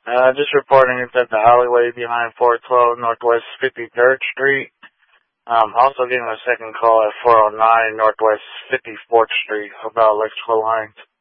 Just reporting it's at the alleyway behind 412 Northwest 53rd Street. Also getting a second call at 409 Northwest 54th Street about electrical lines.